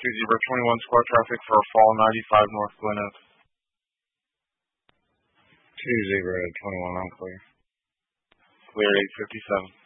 Zebra 21 squad traffic for Fall 95 North Glen Oaks. 2 Zebra 21, I'm clear. Clear 857.